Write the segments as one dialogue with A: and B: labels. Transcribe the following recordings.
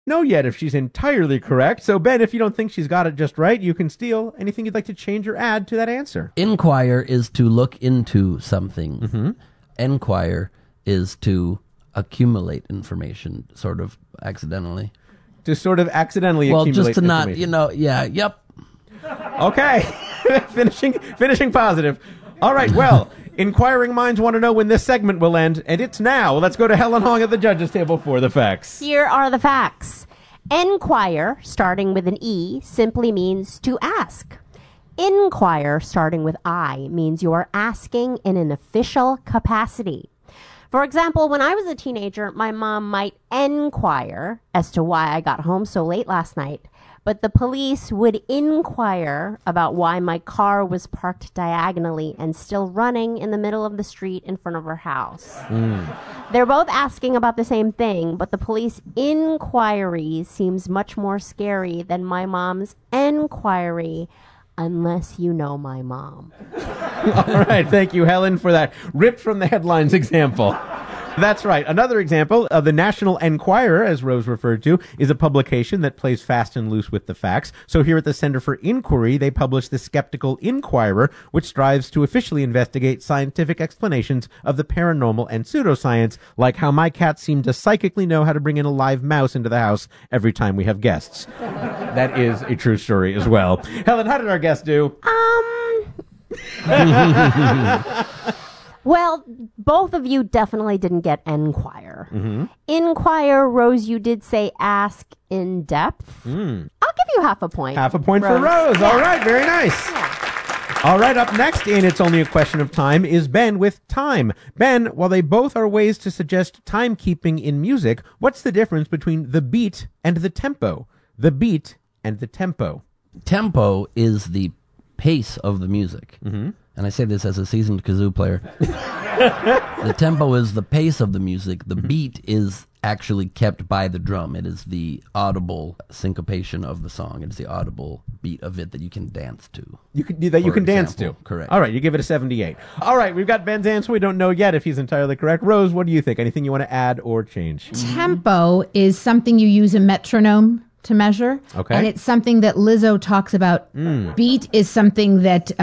A: know yet if she's entirely correct. So, Ben, if you don't think she's got it just right, you can steal anything you'd like to change or add to that answer.
B: Inquire is to look into something.
A: Mm-hmm.
B: Enquire is to accumulate information, sort of accidentally.
A: To sort of accidentally accumulate
B: just to
A: information.
B: not, yep.
A: Okay. finishing positive. All right, well, inquiring minds want to know when this segment will end, and it's now. Let's go to Helen Hong at the judges' table for the facts.
C: Here are the facts. Enquire, starting with an E, simply means to ask. Inquire, starting with I, means you are asking in an official capacity. For example, when I was a teenager, my mom might enquire as to why I got home so late last night, but the police would inquire about why my car was parked diagonally and still running in the middle of the street in front of her house. They're both asking about the same thing, but the police inquiry seems much more scary than my mom's enquiry, unless you know my mom.
A: All right, thank you, Helen, for that ripped from the headlines example. That's right. Another example of the National Enquirer, as Rose referred to, is a publication that plays fast and loose with the facts. So here at the Center for Inquiry, they publish the Skeptical Inquirer, which strives to officially investigate scientific explanations of the paranormal and pseudoscience, like how my cat seemed to psychically know how to bring in a live mouse into the house every time we have guests. That is a true story as well. Helen, how did our guest do?
C: Well, both of you definitely didn't get enquire.
A: Mm-hmm.
C: Inquire, Rose, you did say ask in depth. I'll give you half a point.
A: Half a point for Rose.
C: Yeah.
A: All right, very nice.
C: Yeah.
A: All right, up next in It's Only a Question of Time is Ben with Time. Ben, while they both are ways to suggest timekeeping in music, what's the difference between the beat and the tempo? The beat and the tempo.
B: Tempo is the pace of the music.
A: Mm-hmm.
B: And I say this as a seasoned kazoo player. The tempo is the pace of the music. The beat is actually kept by the drum. It is the audible syncopation of the song. It is the audible beat of it that you can dance to.
A: You can dance to.
B: Correct.
A: All right, you give it a 78. All right, we've got Ben's answer. We don't know yet if he's entirely correct. Rose, what do you think? Anything you want to add or change?
D: Tempo is something you use a metronome to measure.
A: Okay.
D: And it's something that Lizzo talks about. Beat is something that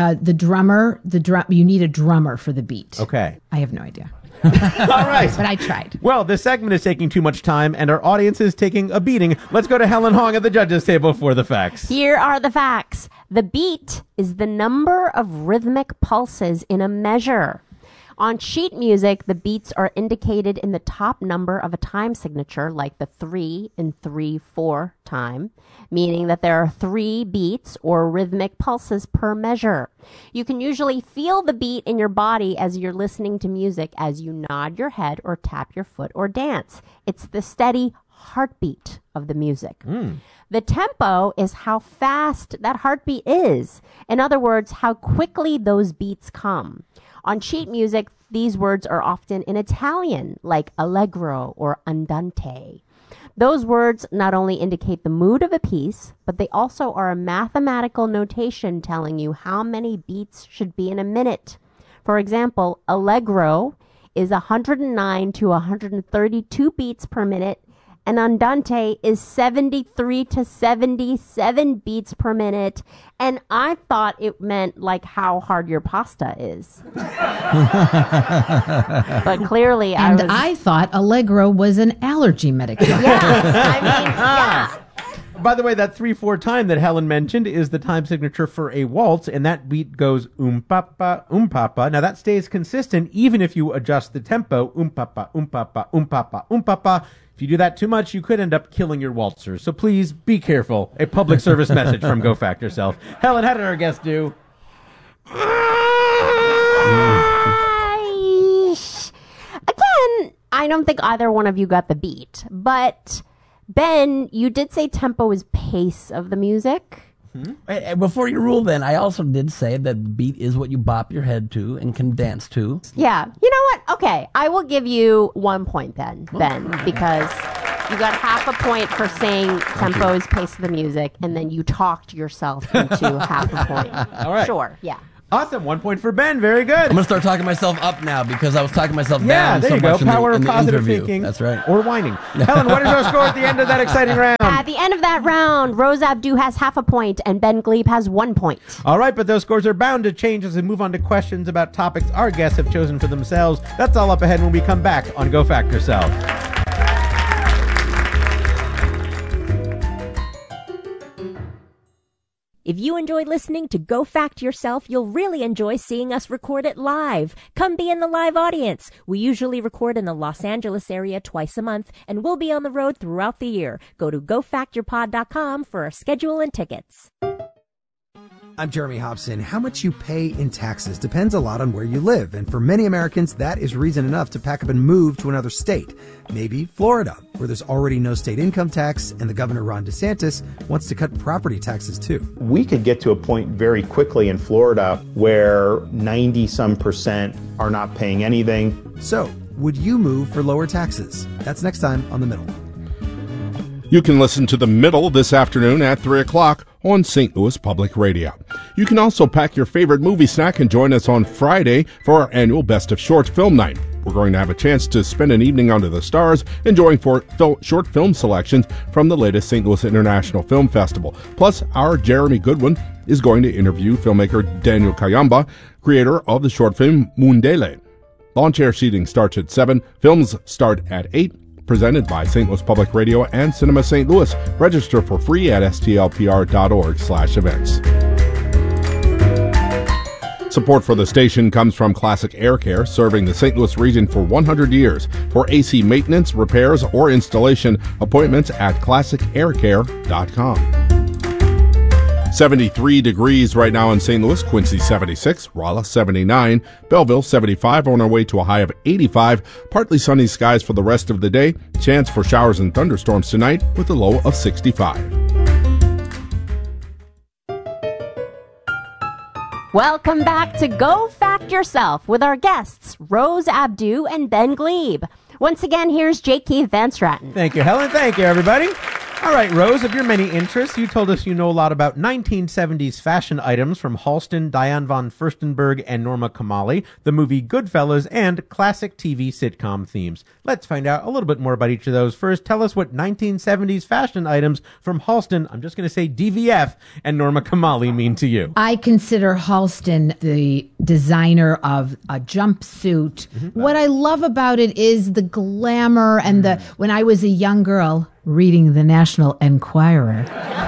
D: you need a drummer for the beat.
A: Okay.
D: I have no idea.
A: All right.
D: But I tried.
A: Well, this segment is taking too much time, and our audience is taking a beating. Let's go to Helen Hong at the judges' table for the facts.
C: Here are the facts. The beat is the number of rhythmic pulses in a measure. On sheet music, the beats are indicated in the top number of a time signature, like the 3 in 3/4 time, meaning that there are 3 beats or rhythmic pulses per measure. You can usually feel the beat in your body as you're listening to music as you nod your head or tap your foot or dance. It's the steady heartbeat of the music. The tempo is how fast that heartbeat is. In other words, how quickly those beats come. On sheet music, these words are often in Italian, like allegro or andante. Those words not only indicate the mood of a piece, but they also are a mathematical notation telling you how many beats should be in a minute. For example, allegro is 109 to 132 beats per minute, and andante is 73 to 77 beats per minute. And I thought it meant like how hard your pasta is. But clearly
D: I thought Allegro was an allergy medication.
C: Yeah.
A: By the way, that 3/4 time that Helen mentioned is the time signature for a waltz, and that beat goes papa, papa. Now that stays consistent even if you adjust the tempo, papa, papa, papa, papa. If you do that too much, you could end up killing your waltzers. So please be careful. A public service message from Go Fact Yourself. Helen, how did our guest do?
C: Again, I don't think either one of you got the beat, but Ben, you did say tempo is pace of the music.
B: Before you rule, then, I also did say that beat is what you bop your head to and can dance to.
C: Yeah. You know what? Okay. I will give you 1 point then, Ben, because you got half a point for saying tempo is pace of the music, and then you talked yourself into half a point.
A: All right.
C: Sure. Yeah.
A: Awesome. 1 point for Ben. Very good.
B: I'm going to start talking myself up now because I was talking myself down
A: there
B: so
A: you go.
B: much
A: Power
B: in
A: of
B: the
A: positive
B: interview.
A: thinking.
B: That's right.
A: Or whining. Helen, what is our score at the end of that exciting round?
C: At the end of that round, Rose Abdu has half a point and Ben Glebe has 1 point.
A: All right, but those scores are bound to change as we move on to questions about topics our guests have chosen for themselves. That's all up ahead when we come back on Go Fact Yourself.
E: If you enjoy listening to Go Fact Yourself, you'll really enjoy seeing us record it live. Come be in the live audience. We usually record in the Los Angeles area twice a month, and we'll be on the road throughout the year. Go to gofactyourpod.com for our schedule and tickets.
F: I'm Jeremy Hobson. How much you pay in taxes depends a lot on where you live, and for many Americans, that is reason enough to pack up and move to another state. Maybe Florida, where there's already no state income tax, and the governor, Ron DeSantis, wants to cut property taxes too.
G: We could get to a point very quickly in Florida where 90-some% are not paying anything.
F: So, would you move for lower taxes? That's next time on The Middle.
H: You can listen to The Middle this afternoon at 3 o'clock on St. Louis Public Radio. You can also pack your favorite movie snack and join us on Friday for our annual Best of Short Film Night. We're going to have a chance to spend an evening under the stars enjoying short film selections from the latest St. Louis International Film Festival. Plus, our Jeremy Goodwin is going to interview filmmaker Daniel Kayamba, creator of the short film Mundele. Lawn chair seating starts at 7. Films start at 8. Presented by St. Louis Public Radio and Cinema St. Louis. Register for free at stlpr.org/events. Support for the station comes from Classic Air Care, serving the St. Louis region for 100 years. For AC maintenance, repairs, or installation, appointments at classicaircare.com. 73 degrees right now in St. Louis, Quincy 76, Rolla 79, Belleville 75, on our way to a high of 85. Partly sunny skies for the rest of the day. Chance for showers and thunderstorms tonight with a low of 65.
C: Welcome back to Go Fact Yourself with our guests, Rose Abdu and Ben Glebe. Once again, here's Jake Keith Van Straten.
A: Thank you, Helen. Thank you, everybody. All right, Rose, of your many interests, you told us you know a lot about 1970s fashion items from Halston, Diane von Furstenberg, and Norma Kamali, the movie Goodfellas, and classic TV sitcom themes. Let's find out a little bit more about each of those. First, tell us what 1970s fashion items from Halston, I'm just going to say DVF, and Norma Kamali mean to you.
D: I consider Halston the designer of a jumpsuit. Mm-hmm. What I love about it is the glamour and when I was a young girl reading the National Enquirer,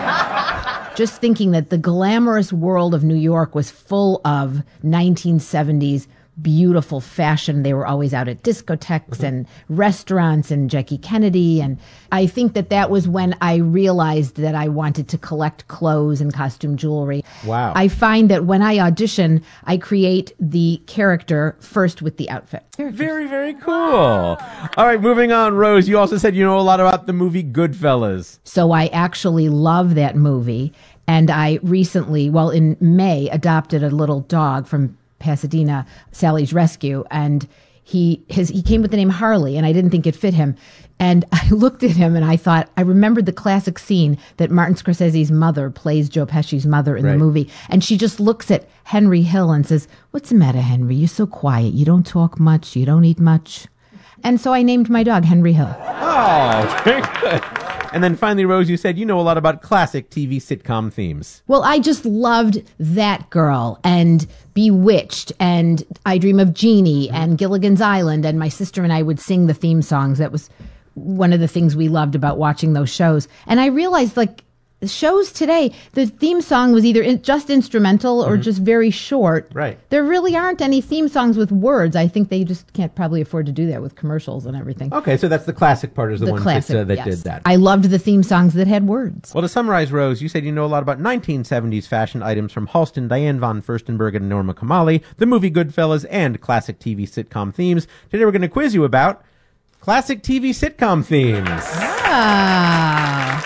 D: just thinking that the glamorous world of New York was full of 1970s beautiful fashion. They were always out at discotheques and restaurants and Jackie Kennedy. And I think that was when I realized that I wanted to collect clothes and costume jewelry.
A: Wow.
D: I find that when I audition, I create the character first with the outfit.
A: Very, very cool. All right, moving on, Rose. You also said you know a lot about the movie Goodfellas.
D: So I actually love that movie. And I recently, in May, adopted a little dog from Pasadena, Sally's Rescue, and he came with the name Harley, and I didn't think it fit him. And I looked at him and I thought, I remembered the classic scene that Martin Scorsese's mother plays Joe Pesci's mother in the movie. And she just looks at Henry Hill and says, "What's the matter, Henry? You're so quiet. You don't talk much. You don't eat much." And so I named my dog Henry Hill.
A: Oh, very good. And then finally, Rose, you said you know a lot about classic TV sitcom themes.
D: Well, I just loved That Girl and Bewitched and I Dream of Jeannie and Gilligan's Island, and my sister and I would sing the theme songs. That was one of the things we loved about watching those shows. And I realized, shows today, the theme song was either just instrumental or just very short.
A: Right.
D: There really aren't any theme songs with words. I think they just can't probably afford to do that with commercials and everything.
A: Okay, so that's the classic part, is the one that
D: yes.
A: did that.
D: I loved the theme songs that had words.
A: Well, to summarize, Rose, you said you know a lot about 1970s fashion items from Halston, Diane von Furstenberg, and Norma Kamali, the movie Goodfellas, and classic TV sitcom themes. Today we're going to quiz you about classic TV sitcom themes.
D: Ah.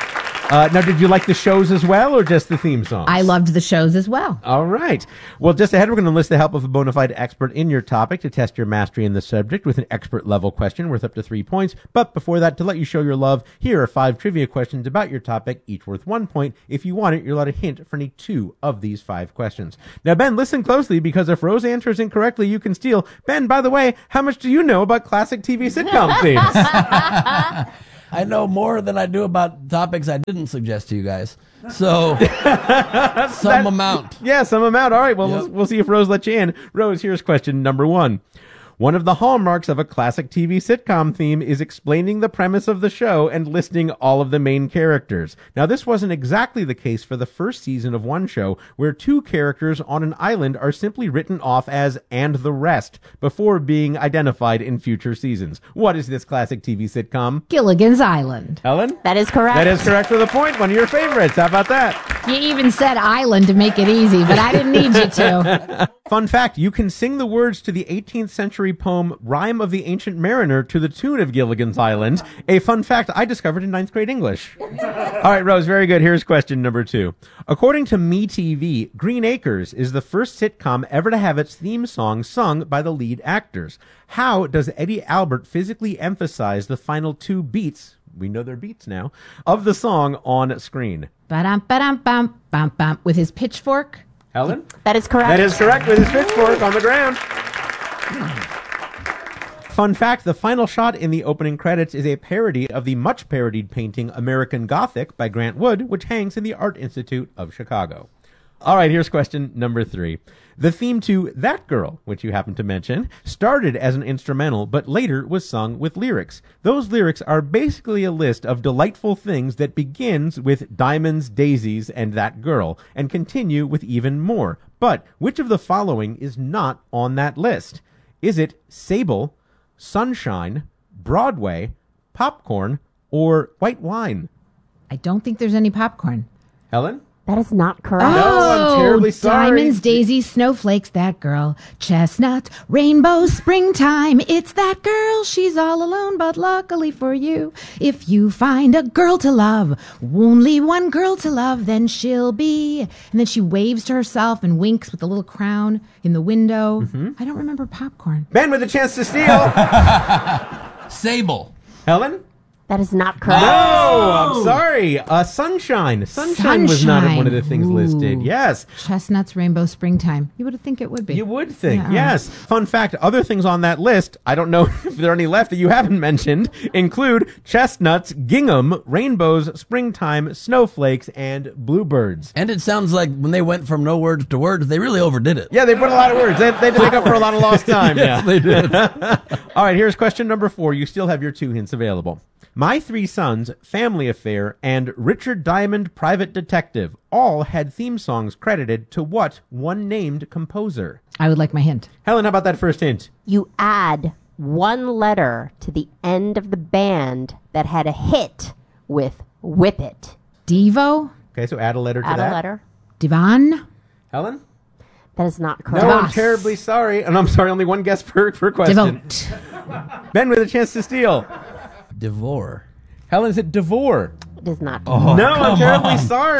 A: Now, did you like the shows as well, or just the theme songs?
D: I loved the shows as well.
A: All right. Well, just ahead, we're going to enlist the help of a bona fide expert in your topic to test your mastery in the subject with an expert-level question worth up to 3 points. But before that, to let you show your love, here are 5 trivia questions about your topic, each worth 1 point. If you want it, you're allowed a hint for any 2 of these 5 questions. Now, Ben, listen closely, because if Rose answers incorrectly, you can steal. Ben, by the way, how much do you know about classic TV sitcom themes?
B: I know more than I do about topics I didn't suggest to you guys. So, some amount.
A: Yeah, some amount. All right, well,
B: Yep.
A: we'll see if Rose lets you in. Rose, here's question number 1. One of the hallmarks of a classic TV sitcom theme is explaining the premise of the show and listing all of the main characters. Now, this wasn't exactly the case for the first season of one show, where 2 characters on an island are simply written off as "and the rest" before being identified in future seasons. What is this classic TV sitcom?
D: Gilligan's Island.
A: Helen?
C: That is correct.
A: That is correct for the point. One of your favorites. How about that?
D: You even said island to make it easy, but I didn't need you to.
A: Fun fact, you can sing the words to the 18th century poem Rhyme of the Ancient Mariner to the tune of Gilligan's Island. A fun fact I discovered in 9th grade English. All right, Rose, very good. Here's question number 2. According to MeTV, Green Acres is the first sitcom ever to have its theme song sung by the lead actors. How does Eddie Albert physically emphasize the final 2 beats, we know they're beats now, of the song on screen?
D: Ba-dum, ba-dum, bum, bum, bum. With his pitchfork.
A: Helen?
C: That is correct.
A: That is correct, with his pitchfork on the ground. Fun fact, the final shot in the opening credits is a parody of the much parodied painting American Gothic by Grant Wood, which hangs in the Art Institute of Chicago. All right, here's question number 3. The theme to That Girl, which you happen to mention, started as an instrumental, but later was sung with lyrics. Those lyrics are basically a list of delightful things that begins with diamonds, daisies, and that girl, and continue with even more. But which of the following is not on that list? Is it Sable, Sunshine, Broadway, Popcorn, or White Wine?
D: I don't think there's any popcorn.
A: Helen?
C: That is not correct.
A: I'm terribly sorry.
D: Diamonds, daisies, snowflakes, that girl. Chestnuts, rainbows, springtime. It's that girl. She's all alone, but luckily for you, if you find a girl to love, only one girl to love, then she'll be. And then she waves to herself and winks with a little crown in the window. I don't remember popcorn.
A: Ben with a chance to steal.
B: Sable.
A: Helen?
C: That is not correct.
A: No, I'm sorry. Sunshine. Sunshine was not one of the things listed. Yes.
D: Chestnuts, rainbow, springtime. You would think it would be.
A: You would think,
D: Yeah.
A: yes. Fun fact, other things on that list, I don't know if there are any left that you haven't mentioned, include chestnuts, gingham, rainbows, springtime, snowflakes, and bluebirds.
B: And it sounds like when they went from no words to words, they really overdid it.
A: Yeah, they put a lot of words. They had to make up for a lot of lost time.
B: Yes,
A: Yeah.
B: they did.
A: All right, here's question number 4. You still have your 2 hints available. My Three Sons, Family Affair, and Richard Diamond, Private Detective all had theme songs credited to what one named composer?
D: I would like my hint.
A: Helen, how about that first hint?
C: You add 1 letter to the end of the band that had a hit with Whip It.
D: Devo?
A: Okay, so add a letter to
C: Add
A: that.
C: a letter.
D: Divan?
A: Helen?
C: That is not correct.
A: No, I'm
D: Devos.
A: terribly sorry. And I'm sorry, only one guess per question.
D: Devote.
A: Ben with a chance to steal.
B: Devore.
A: Helen, is it Devore?
C: It is not.
A: No, I'm terribly sorry.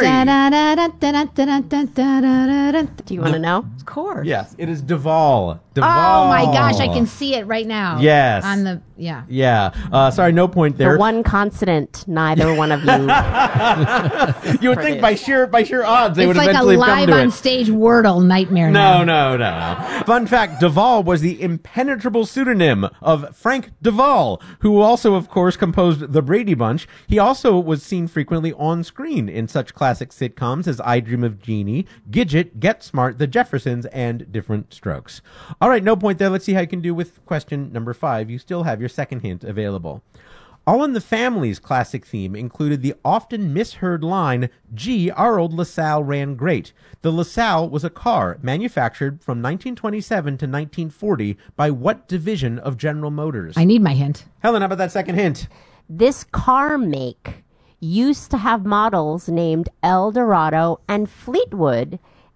C: Do you want to know?
D: Of course.
A: Yes, it is Duvall.
D: Oh my gosh, I can see it right now.
A: Yes.
D: On the, yeah.
A: Yeah. Sorry, no point there.
C: The one consonant neither one of you.
A: You would think by sheer odds they
D: It's
A: would
D: like a
A: eventually have come
D: live
A: to
D: on
A: it.
D: stage Wordle nightmare now.
A: No. Fun fact, Duvall was the impenetrable pseudonym of Frank Duvall, who also, of course, composed The Brady Bunch. He also was seen frequently on screen in such classic sitcoms as I Dream of Jeannie, Gidget, Get Smart, The Jeffersons, and Different Strokes. All right, no point there. Let's see how you can do with question number 5. You still have your second hint available. All in the Family's classic theme included the often misheard line, "Gee, our old LaSalle ran great." The LaSalle was a car manufactured from 1927 to 1940 by what division of General Motors?
D: I need my hint.
A: Helen, how about that second hint?
C: This car make used to have models named El Dorado and Fleetwood,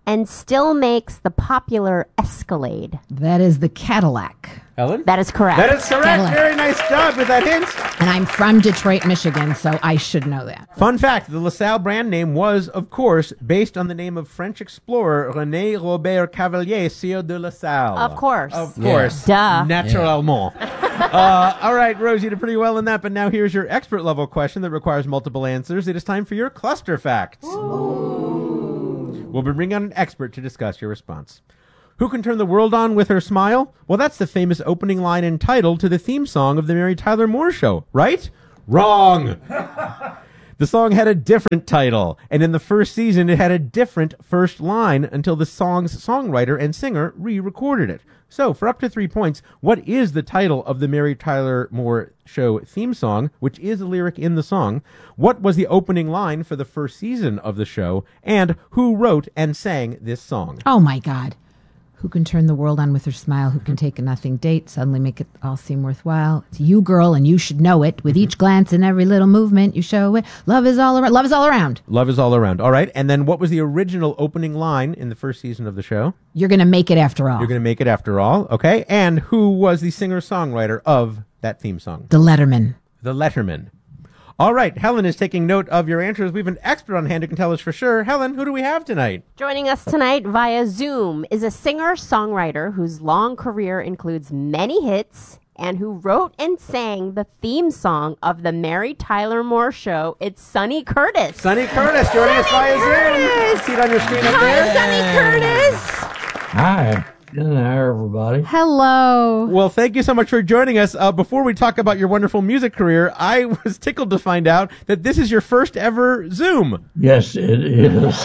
C: and still makes the popular Escalade?
D: That is the Cadillac.
A: Helen?
C: That is correct.
A: That is correct.
D: Cadillac.
A: Very nice job with that hint.
D: And I'm from Detroit, Michigan, so I should know that.
A: Fun fact, the LaSalle brand name was, of course, based on the name of French explorer René Robert Cavelier, Sieur de LaSalle.
C: Of course.
A: Of course.
C: Duh.
A: Naturellement. All right, Rose, you did pretty well in that, but now here's your expert level question that requires multiple answers. It is time for your cluster facts. We'll be bringing on an expert to discuss your response. Who can turn the world on with her smile? Well, that's the famous opening line and title to the theme song of the Mary Tyler Moore Show, right? Wrong! The song had a different title, and in the first season it had a different first line until the song's songwriter and singer re-recorded it. So, for up to 3 points, what is the title of the Mary Tyler Moore Show theme song, which is a lyric in the song? What was the opening line for the first season of the show? And who wrote and sang this song?
D: Oh, my God. Who can turn the world on with her smile? Who can take a nothing date, suddenly make it all seem worthwhile? It's you, girl, and you should know it. With each glance and every little movement, you show it. Love is all around. Love is all around.
A: Love is all around. All right. And then what was the original opening line in the first season of the show?
D: You're going to make it after all.
A: You're going to make it after all. Okay. And who was the singer-songwriter of that theme song?
D: The Letterman.
A: The Letterman. All right. Helen is taking note of your answers. We have an expert on hand who can tell us for sure. Helen, who do we have tonight?
C: Joining us tonight via Zoom is a singer-songwriter whose long career includes many hits and who wrote and sang the theme song of the Mary Tyler Moore Show. It's Sonny Curtis.
A: Sonny Curtis joining us via Zoom. See it on your screen up there.
C: Sonny Curtis.
I: Hi. Good night, everybody.
D: Hello.
A: Well, thank you so much for joining us. Before we talk about your wonderful music career, I was tickled to find out that this is your first ever Zoom.
I: Yes, it is.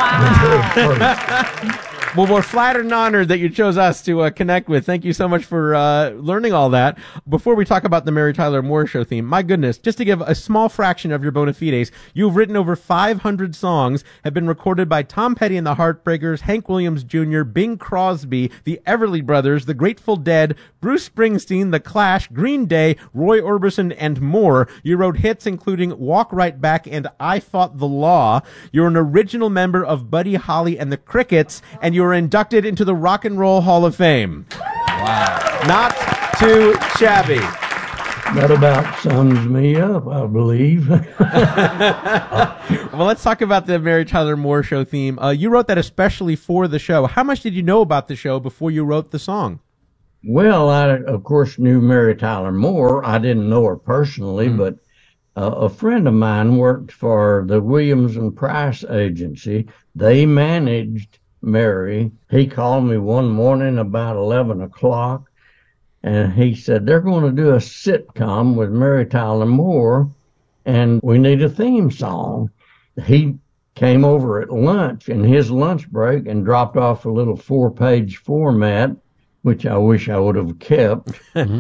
A: Well, we're flattered and honored that you chose us to connect with. Thank you so much for learning all that. Before we talk about the Mary Tyler Moore Show theme, my goodness, just to give a small fraction of your bona fides, you've written over 500 songs, have been recorded by Tom Petty and the Heartbreakers, Hank Williams Jr., Bing Crosby, the Everly Brothers, the Grateful Dead, Bruce Springsteen, The Clash, Green Day, Roy Orbison, and more. You wrote hits including Walk Right Back and I Fought the Law. You're an original member of Buddy Holly and the Crickets, and you were inducted into the Rock and Roll Hall of Fame. Wow. Not too shabby.
I: That about sums me up, I believe.
A: Well, let's talk about the Mary Tyler Moore Show theme. You wrote that especially for the show. How much did you know about the show before you wrote the song?
I: Well, I, of course, knew Mary Tyler Moore. I didn't know her personally, but a friend of mine worked for the Williams and Price agency. They managed Mary. He called me one morning about 11 o'clock, and he said, they're going to do a sitcom with Mary Tyler Moore, and we need a theme song. He came over at lunch, in his lunch break, and dropped off a little 4-page format, which I wish I would have kept.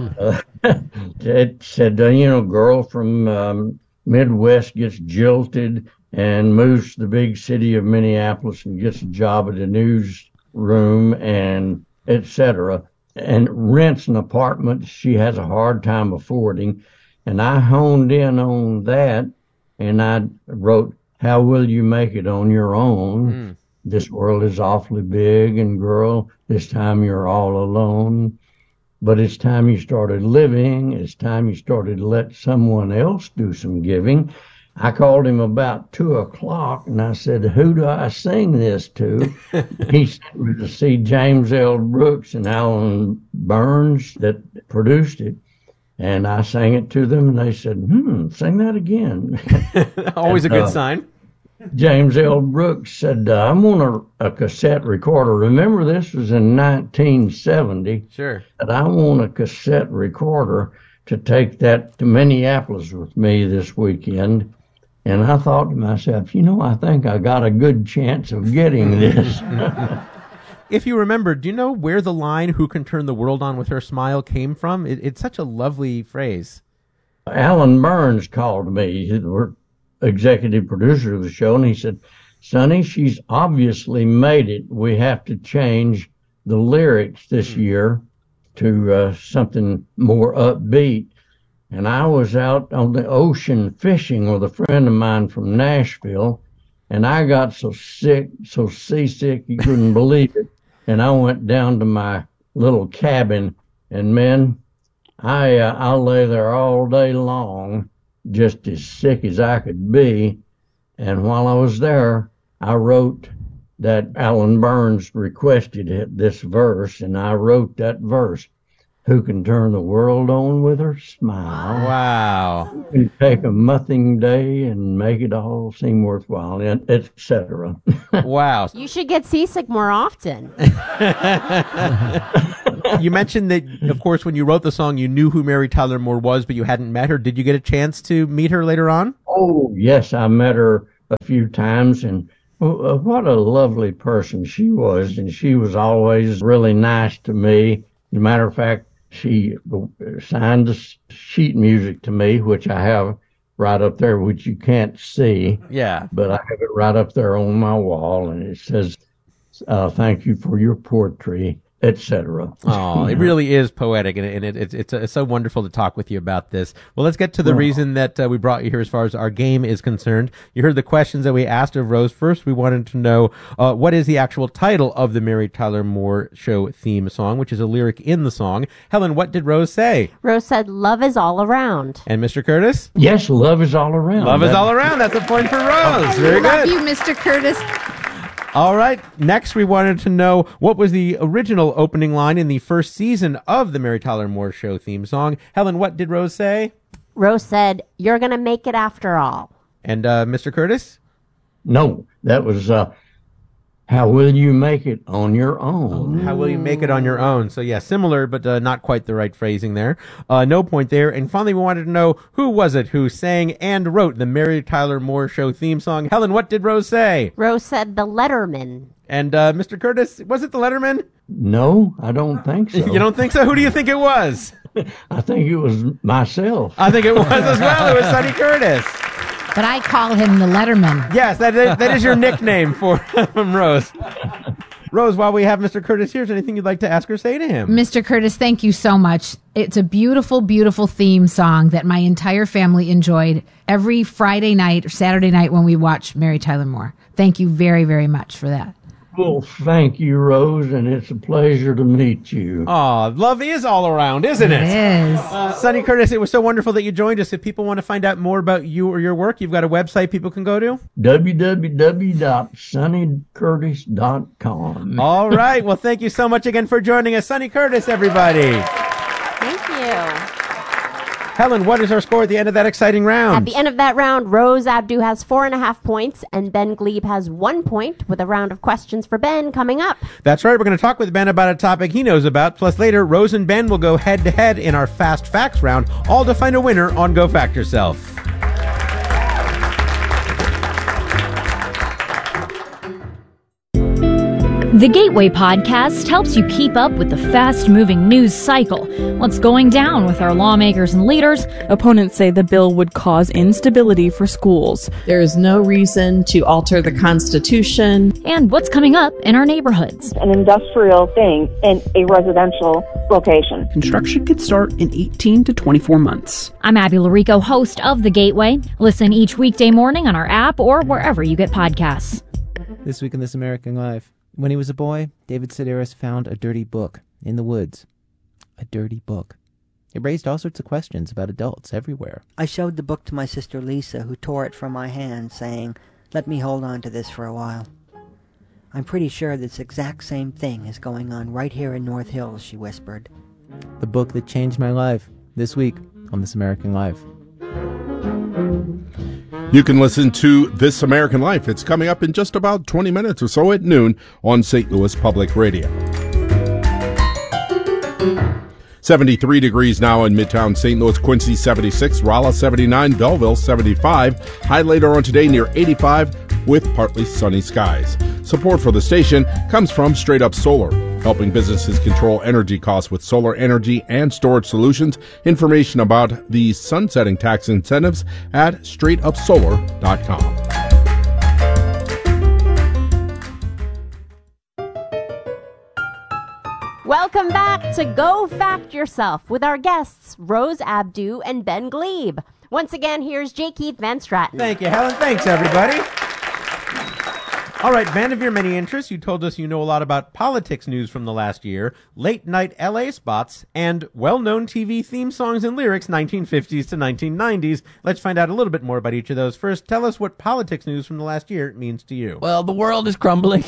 I: It said, girl from Midwest gets jilted and moves to the big city of Minneapolis and gets a job at a newsroom and etc. and rents an apartment she has a hard time affording. And I honed in on that, and I wrote, how will you make it on your own? This world is awfully big, and girl, this time you're all alone. But it's time you started living. It's time you started to let someone else do some giving. I called him about 2 o'clock, and I said, who do I sing this to? He said, to see James L. Brooks and Alan Burns that produced it. And I sang it to them, and they said, sing that again.
A: Always a good sign.
I: James L. Brooks said, I want a cassette recorder. Remember, this was in 1970.
A: Sure.
I: That I want a cassette recorder to take that to Minneapolis with me this weekend. And I thought to myself, I think I got a good chance of getting this.
A: If you remember, do you know where the line, who can turn the world on with her smile, came from? It's such a lovely phrase.
I: Alan Burns called me, the executive producer of the show, and he said, Sonny, she's obviously made it. We have to change the lyrics this year to something more upbeat. And I was out on the ocean fishing with a friend of mine from Nashville, And I got so sick, so seasick, you couldn't believe it. And I went down to my little cabin, and man, I lay there all day long, just as sick as I could be. And while I was there, I wrote that Alan Burns requested this verse, and I wrote that verse. Who can turn the world on with her smile?
A: Wow.
I: Who can take a nothing day and make it all seem worthwhile, etc.
A: Wow.
C: You should get seasick more often.
A: You mentioned that, of course, when you wrote the song, you knew who Mary Tyler Moore was, but you hadn't met her. Did you get a chance to meet her later on?
I: Oh, yes, I met her a few times, and what a lovely person she was, and she was always really nice to me. As a matter of fact, she signed the sheet music to me, which I have right up there, which you can't see.
A: Yeah.
I: But I have it right up there on my wall, and it says, thank you for your poetry, etc.
A: Oh, it really is poetic, and it's so wonderful to talk with you about this. Well, let's get to the reason that we brought you here as far as our game is concerned. You heard the questions that we asked of Rose. First, we wanted to know what is the actual title of the Mary Tyler Moore Show theme song, which is a lyric in the song. Helen, what did Rose say?
C: Rose said, love is all around.
A: And Mr. Curtis?
I: Yes, love is all around.
A: Love is all around. That's a point for Rose. Very
D: Love
A: good.
D: you, Mr. Curtis.
A: All right. Next, we wanted to know what was the original opening line in the first season of the Mary Tyler Moore Show theme song. Helen, what did Rose say?
C: Rose said, you're going to make it after all.
A: And Mr. Curtis?
I: No, that was how will you make it on your own?
A: How will you make it on your own? So, yeah, similar, but not quite the right phrasing there. No point there. And finally, we wanted to know who was it who sang and wrote the Mary Tyler Moore Show theme song. Helen, what did Rose say?
C: Rose said, the Letterman.
A: And Mr. Curtis, was it the Letterman?
I: No, I don't think so.
A: You don't think so? Who do you think it was?
I: I think it was myself.
A: I think it was as well. It was Sonny Curtis.
D: But I call him the Letterman.
A: Yes, that is your nickname from Rose. Rose, while we have Mr. Curtis here, is there anything you'd like to ask or say to him?
D: Mr. Curtis, thank you so much. It's a beautiful, beautiful theme song that my entire family enjoyed every Friday night or Saturday night when we watched Mary Tyler Moore. Thank you very, very much for that.
I: Well, thank you, Rose, and it's a pleasure to meet you.
A: Aw, love is all around, isn't it?
D: It is.
A: Sonny Curtis, it was so wonderful that you joined us. If people want to find out more about you or your work, you've got a website people can go to?
I: www.sonnycurtis.com.
A: All right. Well, thank you so much again for joining us. Sonny Curtis, everybody.
C: Thank you.
A: Helen, what is our score at the end of that exciting round?
C: At the end of that round, Rose Abdu has 4.5 points, and Ben Glebe has 1 point, with a round of questions for Ben coming up.
A: That's right. We're going to talk with Ben about a topic he knows about. Plus, later, Rose and Ben will go head-to-head in our Fast Facts round, all to find a winner on Go Fact Yourself.
J: The Gateway Podcast helps you keep up with the fast-moving news cycle. What's going down with our lawmakers and leaders?
K: Opponents say the bill would cause instability for schools.
L: There is no reason to alter the Constitution.
J: And what's coming up in our neighborhoods.
M: An industrial thing in a residential location.
K: Construction could start in 18 to 24 months.
J: I'm Abby Larico, host of The Gateway. Listen each weekday morning on our app or wherever you get podcasts.
N: This week in This American Life. When he was a boy, David Sedaris found a dirty book in the woods. A dirty book. It raised all sorts of questions about adults everywhere.
O: I showed the book to my sister Lisa, who tore it from my hand, saying, "Let me hold on to this for a while." "I'm pretty sure this exact same thing is going on right here in North Hills," she whispered.
N: The book that changed my life. This week on This American Life.
H: You can listen to This American Life. It's coming up in just about 20 minutes or so at noon on St. Louis Public Radio. 73 degrees now in Midtown St. Louis, Quincy 76, Rolla 79, Belleville 75. High later on today near 85 with partly sunny skies. Support for the station comes from Straight Up Solar, helping businesses control energy costs with solar energy and storage solutions. Information about the sunsetting tax incentives at straightupsolar.com.
C: Welcome back to Go Fact Yourself with our guests, Rose Abdu and Ben Glebe. Once again, here's J. Keith Van Straten.
A: Thank you, Helen. Thanks, everybody. All right, man of your many interests, you told us you know a lot about politics news from the last year, late-night LA spots, and well-known TV theme songs and lyrics 1950s to 1990s. Let's find out a little bit more about each of those. First, tell us what politics news from the last year means to you.
B: Well, the world is crumbling,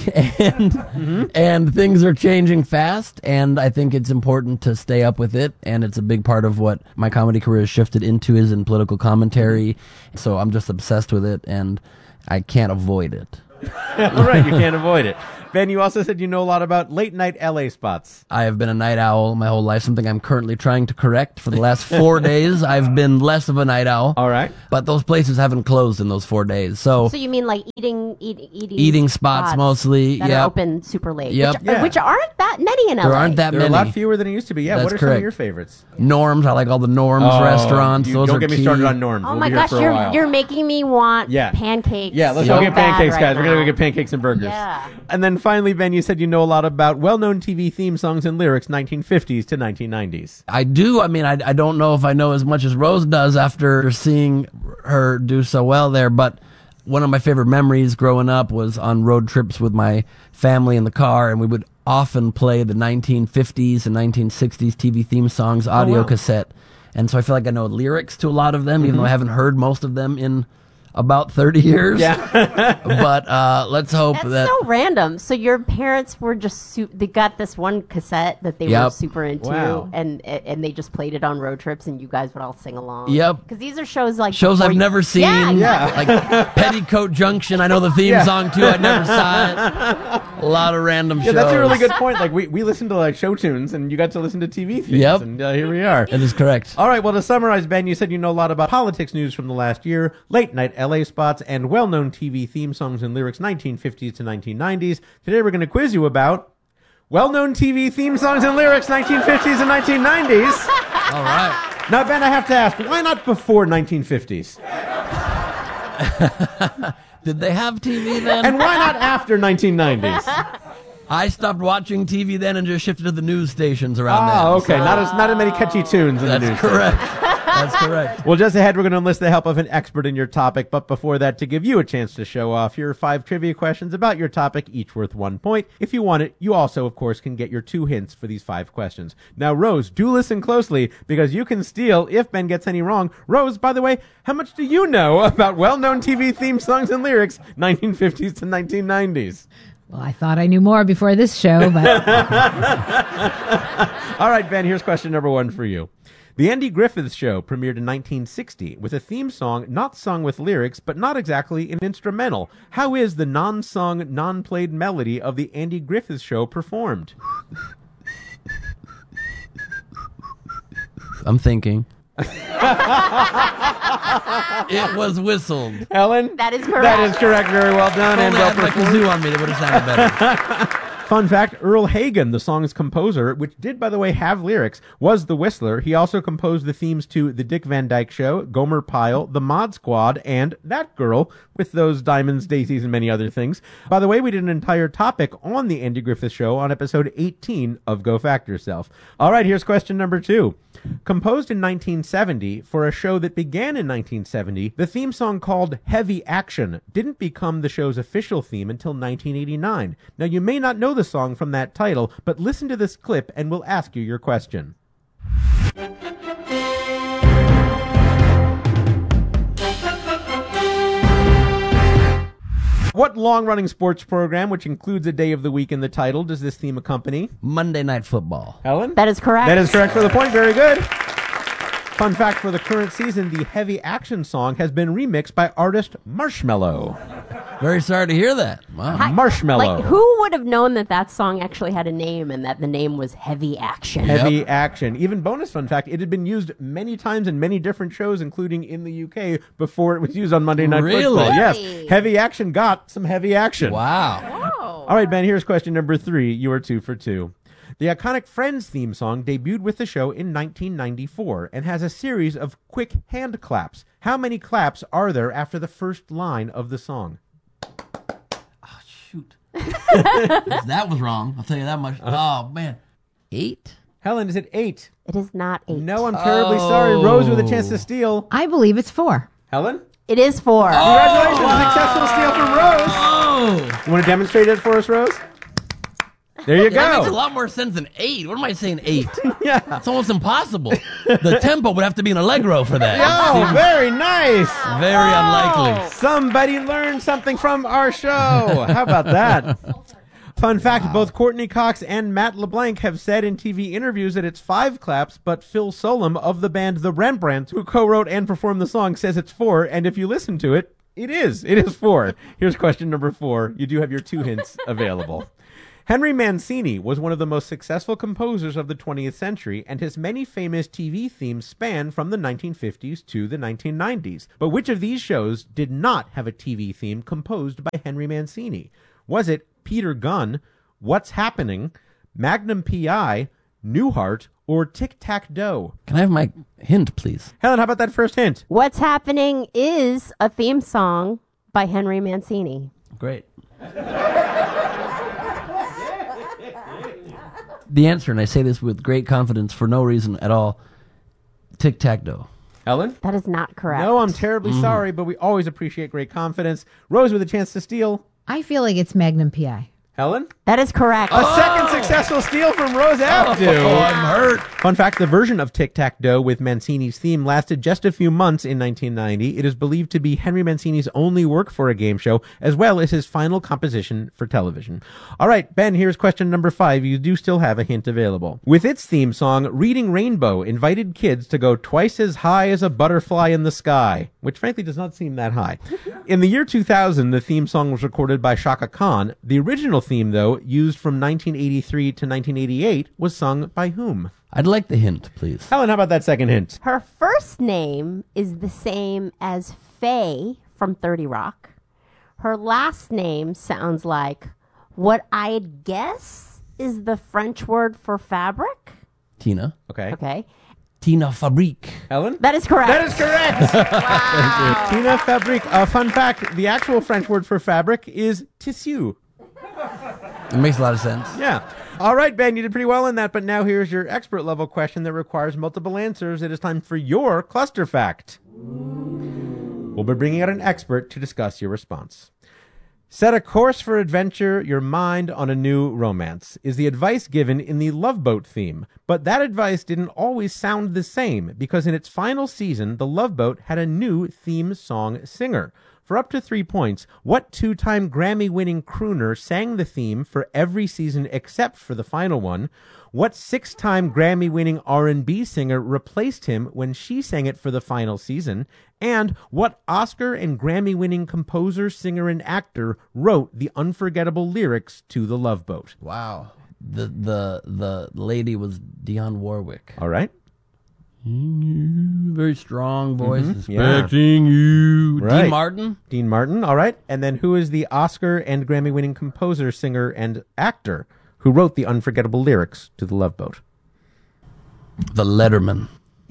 B: and things are changing fast, and I think it's important to stay up with it, and it's a big part of what my comedy career has shifted into is in political commentary, so I'm just obsessed with it, and I can't avoid it.
A: All right, you can't avoid it. Ben, you also said you know a lot about late-night LA spots.
B: I have been a night owl my whole life, something I'm currently trying to correct. For the last 4 days, I've been less of a night owl.
A: All right.
B: But those places haven't closed in those 4 days. So
C: you mean like eating
B: spots mostly,
C: that are open super late,
B: Yep.
C: which aren't that many in LA.
B: There aren't that
A: There are
B: many.
A: a lot fewer than it used to be. Yeah,
B: That's
A: what are
B: correct.
A: some of your favorites?
B: Norms, I like all the Norms restaurants. Those
A: don't
B: are
A: get me
B: key.
A: started on Norms.
C: Oh
A: We'll
C: my
A: be here
C: gosh,
A: for a while.
C: you're making me want pancakes.
A: Yeah, let's
C: so
A: go get pancakes,
C: bad
A: guys.
C: right
A: We're going to
C: now.
A: go get pancakes and burgers.
C: Yeah.
A: And then finally, Ben, you said you know a lot about well-known TV theme songs and lyrics 1950s to 1990s.
B: I do. I mean, I don't know if I know as much as Rose does after seeing her do so well there, but one of my favorite memories growing up was on road trips with my family in the car, and we would often play the 1950s and 1960s TV theme songs audio cassette. And so I feel like I know lyrics to a lot of them, even though I haven't heard most of them in about 30 years.
A: Yeah.
B: But let's hope
C: That's so random. So your parents were just they got this one cassette that they were super into,
A: Wow.
C: and they just played it on road trips, and you guys would all sing along.
B: Yep.
C: Because these are shows like
B: shows
C: before
B: I've
C: you-
B: never seen.
C: Yeah.
B: Like Petticoat Junction. I know the theme song too. I never saw it. A lot of random shows.
A: That's a really good point. Like we listened to like show tunes, and you got to listen to TV themes.
B: Yep.
A: And here we are.
B: That is correct.
A: All right, well, to summarize, Ben, you said you know a lot about politics news from the last year, late-night LA spots, and well-known TV theme songs and lyrics 1950s to 1990s. Today we're going to quiz you about well-known TV theme songs and lyrics 1950s and 1990s.
B: All right.
A: Now, Ben, I have to ask, why not before 1950s?
B: Did they have TV then?
A: And why not after 1990s?
B: I stopped watching TV then and just shifted to the news stations around then.
A: Oh, okay. Not as many catchy tunes in the news.
B: That's correct. That's correct.
A: Well, just ahead, we're going to enlist the help of an expert in your topic. But before that, to give you a chance to show off, here are 5 trivia questions about your topic, each worth 1 point. If you want it, you also, of course, can get your 2 hints for these 5 questions. Now, Rose, do listen closely, because you can steal if Ben gets any wrong. Rose, by the way, how much do you know about well-known TV theme songs and lyrics, 1950s to 1990s?
D: Well, I thought I knew more before this show, but
A: All right, Ben, here's question number 1 for you. The Andy Griffith Show premiered in 1960 with a theme song not sung with lyrics, but not exactly an instrumental. How is the non-sung, non-played melody of the Andy Griffith Show performed?
B: I'm thinking. It was whistled.
A: Ellen?
C: That is correct.
A: That is correct. Very well done.
B: If
A: And
B: only I
A: well
B: had my
A: performed.
B: kazoo on me, they would have sounded better.
A: Fun fact, Earl Hagen, the song's composer, which did, by the way, have lyrics, was the whistler. He also composed the themes to The Dick Van Dyke Show, Gomer Pyle, The Mod Squad, and That Girl, with those diamonds, daisies, and many other things. By the way, we did an entire topic on The Andy Griffith Show on episode 18 of Go Fact Yourself. All right, here's question number 2. Composed in 1970 for a show that began in 1970, the theme song called Heavy Action didn't become the show's official theme until 1989. Now, you may not know the song from that title, but listen to this clip and we'll ask you your question. What long-running sports program, which includes a day of the week in the title, does this theme accompany?
B: Monday Night Football.
A: Helen?
C: That is correct.
A: That is correct for the point. Very good. Fun fact for the current season, the Heavy Action song has been remixed by artist Marshmello.
B: Very sorry to hear that. Wow.
A: Marshmello.
C: Like, who would have known that that song actually had a name and that the name was Heavy Action?
A: Heavy Action. Even bonus fun fact, it had been used many times in many different shows, including in the UK, before it was used on Monday Night
B: Really?
A: Football. Yes. Heavy Action got some heavy action.
B: Wow.
A: All right, Ben, here's question number 3. You are 2 for 2. The iconic Friends theme song debuted with the show in 1994 and has a series of quick hand claps. How many claps are there after the first line of the song?
B: Shoot. That was wrong. I'll tell you that much. Oh, man. 8?
A: Helen, is it 8?
C: It is not 8.
A: No, I'm terribly sorry. Rose with a chance to steal.
D: I believe it's 4.
A: Helen?
C: It is 4.
A: Congratulations, successful steal from Rose.
B: Oh!
A: You want to demonstrate it for us, Rose? There you
B: That makes a
A: go.
B: lot more sense than 8. What am I saying, 8?
A: Yeah.
B: It's almost impossible. The tempo would have to be an allegro for that.
A: Oh, very nice.
B: Very unlikely.
A: Somebody learned something from our show. How about that? Fun fact, both Courtney Cox and Matt LeBlanc have said in TV interviews that it's 5 claps, but Phil Solem of the band The Rembrandts, who co-wrote and performed the song, says it's 4, and if you listen to it, it is 4. Here's question number 4. You do have your 2 hints available. Henry Mancini was one of the most successful composers of the 20th century, and his many famous TV themes span from the 1950s to the 1990s. But which of these shows did not have a TV theme composed by Henry Mancini? Was it Peter Gunn, What's Happening, Magnum P.I., Newhart, or Tic-Tac-Doe?
B: Can I have my hint, please?
A: Helen, how about that first hint?
C: What's Happening is a theme song by Henry Mancini.
B: Great. The answer, and I say this with great confidence for no reason at all, Tic-Tac-Doe.
A: Ellen?
C: That is not correct.
A: No, I'm terribly sorry, but we always appreciate great confidence. Rose with a chance to steal.
D: I feel like it's Magnum P.I.
A: Helen?
C: That is correct.
A: A second successful steal from Rose Abdu.
B: Oh, I'm hurt.
A: Fun fact, the version of Tic-Tac-Doe with Mancini's theme lasted just a few months in 1990. It is believed to be Henry Mancini's only work for a game show, as well as his final composition for television. All right, Ben, here's question number 5. You do still have a hint available. With its theme song, Reading Rainbow invited kids to go twice as high as a butterfly in the sky, which frankly does not seem that high. In the year 2000, the theme song was recorded by Shaka Khan. The original theme, though, used from 1983 to 1988, was sung by whom?
B: I'd like the hint, please.
A: Helen, how about that second hint?
C: Her first name is the same as Faye from 30 Rock. Her last name sounds like what I'd guess is the French word for fabric.
B: Tina.
A: Okay.
C: Okay.
B: Tina Fabrique.
A: Helen?
C: That is correct.
A: That is correct. Wow. Tina Fabrique. Fun fact, the actual French word for fabric is tissu.
B: It makes a lot of sense.
A: Yeah. All right, Ben, you did pretty well in that, but now here's your expert level question that requires multiple answers. It is time for your cluster fact. We'll be bringing out an expert to discuss your response. Set a course for adventure, your mind on a new romance, is the advice given in the Love Boat theme. But that advice didn't always sound the same, because in its final season, the Love Boat had a new theme song singer. For up to 3 points, what 2-time Grammy-winning crooner sang the theme for every season except for the final one? What 6-time Grammy-winning R&B singer replaced him when she sang it for the final season? And what Oscar and Grammy-winning composer, singer, and actor wrote the unforgettable lyrics to The Love Boat?
B: Wow. The lady was Dionne Warwick.
A: All right.
B: Very strong voice.
A: Yeah.
B: Expecting you.
A: Right.
B: Dean Martin?
A: Dean Martin, all right. And then who is the Oscar and Grammy-winning composer, singer, and actor who wrote the unforgettable lyrics to The Love Boat?
B: The Letterman.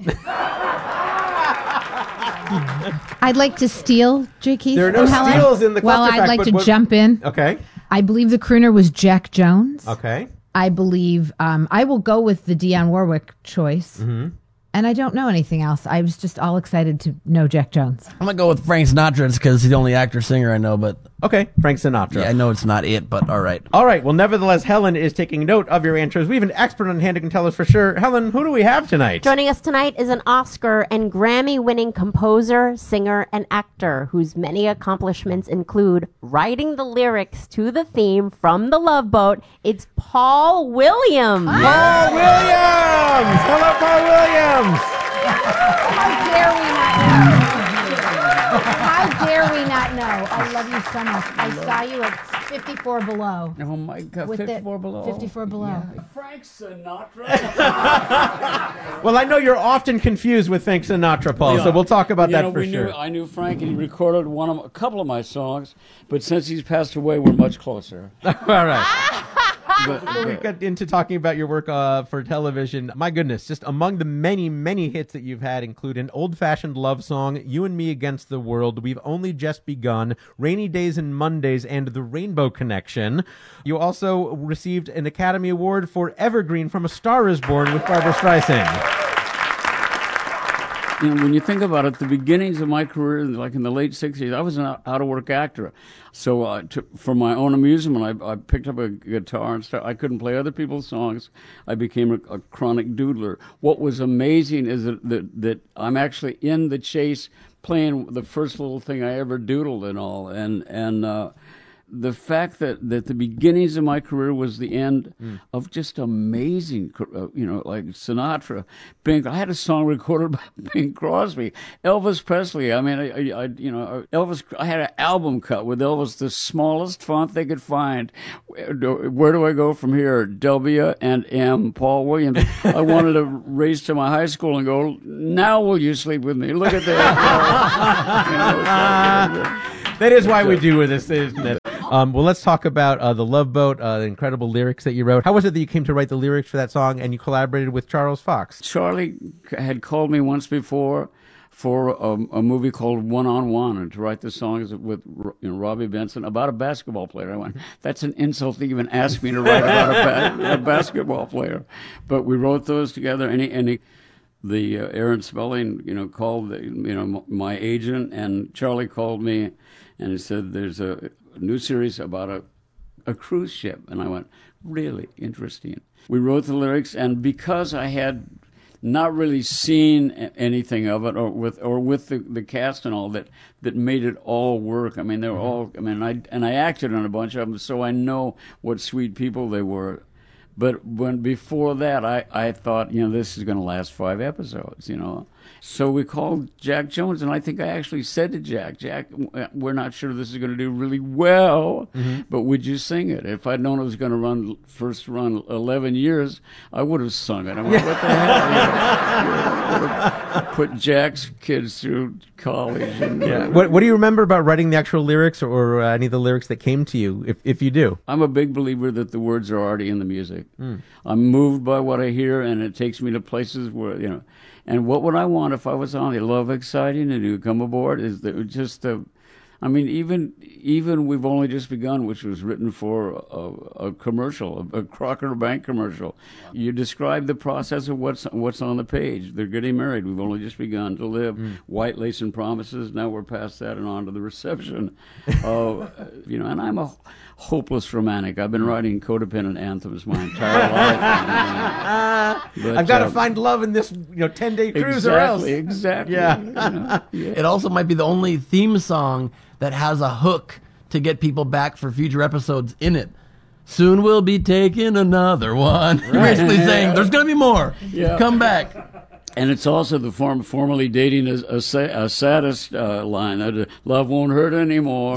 D: I'd like to steal, J. Keith.
A: There are no
D: and Helen.
A: steals in the
D: Well,
A: cluster
D: I'd
A: fact,
D: like
A: but
D: to
A: what-
D: jump in.
A: Okay.
D: I believe the crooner was Jack Jones.
A: Okay.
D: I believe I will go with the Dionne Warwick choice.
A: Mm-hmm.
D: And I don't know anything else. I was just all excited to know Jack Jones.
B: I'm going to go with Frank Sinatra because he's the only actor-singer I know, but...
A: Okay, Frank Sinatra.
B: Yeah, I know it's not it, but all right.
A: All right. Well, nevertheless, Helen is taking note of your answers. We have an expert on hand who can tell us for sure. Helen, who do we have tonight?
C: Joining us tonight is an Oscar and Grammy-winning composer, singer, and actor whose many accomplishments include writing the lyrics to the theme from The Love Boat. It's Paul Williams.
A: Paul Williams! Hello, Paul Williams!
D: How dare we not know? How dare we not know? I love you so much. I saw you at 54 Below.
P: Oh my God,
D: With
P: 54 Below.
D: 54 Below.
P: Frank Sinatra.
A: Well, I know you're often confused with Frank Sinatra, Paul, so we'll talk about that for sure.
P: I knew Frank, and he recorded a couple of my songs, but since he's passed away, we're much closer.
A: All right. Before we get into talking about your work for television, my goodness, just among the many, many hits that you've had include an old-fashioned love song, You and Me Against the World, We've Only Just Begun, Rainy Days and Mondays, and The Rainbow Connection. You also received an Academy Award for Evergreen from A Star Is Born with Barbra Streisand.
P: when you think about it, the beginnings of my career, like in the late 60s, I was an out-of-work actor. So for my own amusement, I picked up a guitar and I couldn't play other people's songs. I became a chronic doodler. What was amazing is that I'm actually in the chase playing the first little thing I ever doodled and all. And the fact that the beginnings of my career was the end of just amazing, like Sinatra, Bing. I had a song recorded by Bing Crosby, Elvis Presley. I mean, Elvis. I had an album cut with Elvis, the smallest font they could find. Where do I go from here? W and M. Paul Williams. I wanted to race to my high school and go, now will you sleep with me? Look at that.
A: That is why we do this, isn't it? Well, let's talk about The Love Boat, the incredible lyrics that you wrote. How was it that you came to write the lyrics for that song and you collaborated with Charles Fox?
P: Charlie had called me once before for a movie called One on One, and to write the songs with Robbie Benson about a basketball player. I went, that's an insult to even ask me to write about a basketball player. But we wrote those together, and the Aaron Spelling, called my agent, and Charlie called me, and he said, there's a new series about a cruise ship. And I went, really interesting. We wrote the lyrics, and because I had not really seen anything of it, or with the cast and all, that made it all work. I mean, they were all. I mean, I acted on a bunch of them, so I know what sweet people they were. But before that, I thought, this is going to last 5 episodes, So we called Jack Jones, and I think I actually said to Jack, we're not sure this is going to do really well, but would you sing it? If I'd known it was going to run 11 years, I would have sung it. I mean, what the hell? Put Jack's kids through college. And,
A: What do you remember about writing the actual lyrics, or any of the lyrics that came to you, if you do?
P: I'm a big believer that the words are already in the music. I'm moved by what I hear, and it takes me to places where, and what would I want if I was on it? Love Exciting and you come aboard? Is there just even We've Only Just Begun, which was written for a commercial, a Crocker Bank commercial. You describe the process of what's on the page. They're getting married. We've only just begun to live. White lace and promises. Now we're past that and on to the reception. And I'm a hopeless romantic. I've been writing codependent anthems my entire life. But,
A: I've got to find love in this 10-day cruise, or else.
P: Exactly.
A: Yeah.
B: It also might be the only theme song that has a hook to get people back for future episodes in it. Soon we'll be taking another one. Right. Basically saying, there's going to be more. Yeah. Come back.
P: And it's also the formerly dating a saddest line. That love won't hurt anymore.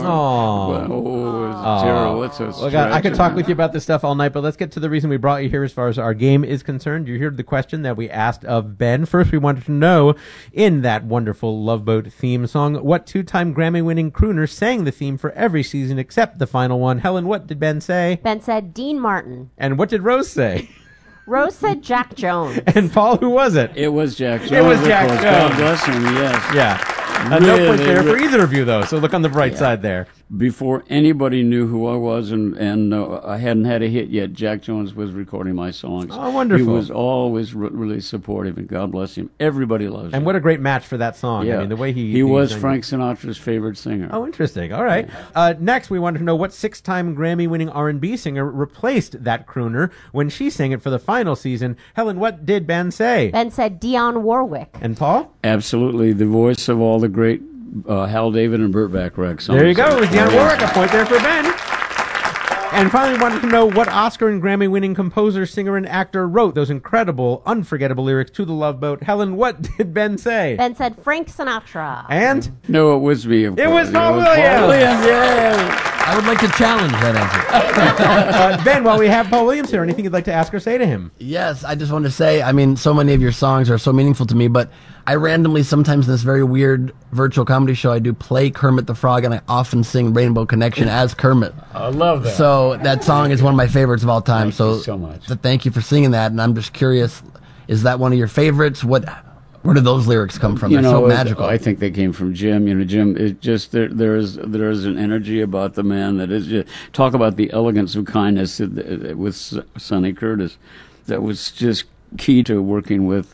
P: It's terrible. It's
A: I could talk with you about this stuff all night, but let's get to the reason we brought you here as far as our game is concerned. You heard the question that we asked of Ben. First, we wanted to know, in that wonderful Love Boat theme song, what 2-time Grammy-winning crooner sang the theme for every season except the final one. Helen, what did Ben say?
C: Ben said Dean Martin.
A: And what did Rose say?
C: Rose said Jack Jones.
A: And Paul, who was it?
P: It was Jack Jones.
A: It was Jack Jones.
P: God bless him, yes.
A: Yeah. No point there for either of you, though, so look on the bright side there.
P: Before anybody knew who I was, and I hadn't had a hit yet, Jack Jones was recording my songs.
A: Oh, wonderful.
P: He was always really supportive, and God bless him. Everybody loves him.
A: And what a great match for that song.
P: Yeah.
A: I mean, the way
P: he was Frank Sinatra's favorite singer.
A: Oh, interesting. All right. Next, we wanted to know what 6-time Grammy-winning R&B singer replaced that crooner when she sang it for the final season. Helen, what did Ben say?
C: Ben said Dionne Warwick.
A: And Paul?
P: Absolutely. The voice of all the great Hal David and Burt Bacharach songs.
A: There you go. It was Dionne Warwick. A point there for Ben. And finally, wanted to know what Oscar and Grammy-winning composer, singer, and actor wrote those incredible, unforgettable lyrics to The Love Boat. Helen, what did Ben say?
C: Ben said Frank Sinatra.
A: And?
P: No, it was me.
A: It was Paul Williams.
P: Yeah.
B: I would like to challenge that answer.
A: Ben, while we have Paul Williams here, anything you'd like to ask or say to him?
B: Yes, I just want to say, so many of your songs are so meaningful to me, but I randomly, sometimes in this very weird virtual comedy show, I do play Kermit the Frog, and I often sing Rainbow Connection as Kermit.
P: I love that.
B: So that song is one of my favorites of all time.
P: Thank you so much.
B: Thank you for singing that, and I'm just curious, is that one of your favorites? Where did those lyrics come from? They're so magical.
P: I think they came from Jim. Jim, it just there is an energy about the man that is just, talk about the elegance of kindness with Sonny Curtis. That was just key to working with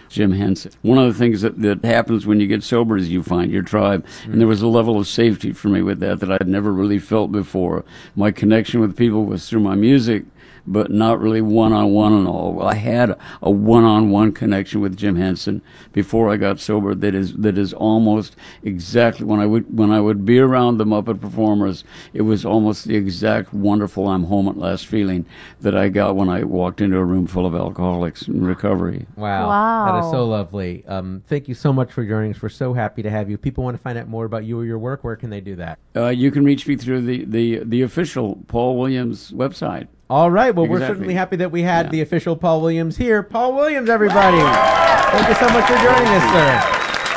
P: Jim Henson. One of the things that happens when you get sober is you find your tribe. And there was a level of safety for me with that I'd never really felt before. My connection with people was through my music, but not really one-on-one and all. Well, I had a one-on-one connection with Jim Henson before I got sober that is almost exactly when I would be around the Muppet Performers, it was almost the exact wonderful I'm home at last feeling that I got when I walked into a room full of alcoholics in recovery.
A: Wow. That is so lovely. Thank you so much for joining us. We're so happy to have you. People want to find out more about you or your work. Where can they do that?
P: You can reach me through the official Paul Williams website.
A: All right. Well, we're certainly happy that we had the official Paul Williams here. Paul Williams, everybody. Thank you so much for joining us, sir.